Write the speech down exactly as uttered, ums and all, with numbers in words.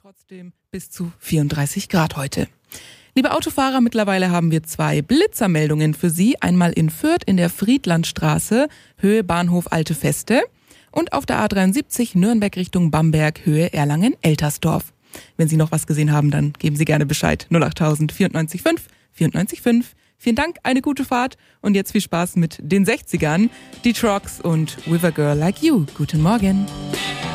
trotzdem bis zu vierunddreißig Grad heute. Liebe Autofahrer, mittlerweile haben wir zwei Blitzermeldungen für Sie. Einmal in Fürth in der Friedlandstraße, Höhe Bahnhof Alte Feste und auf der A dreiundsiebzig Nürnberg Richtung Bamberg, Höhe Erlangen-Eltersdorf. Wenn Sie noch was gesehen haben, dann geben Sie gerne Bescheid. null achttausend vierundneunzig fünf vierundneunzig fünf. Vielen Dank, eine gute Fahrt und jetzt viel Spaß mit den sechzigern, die Trucks und With a Girl Like You. Guten Morgen.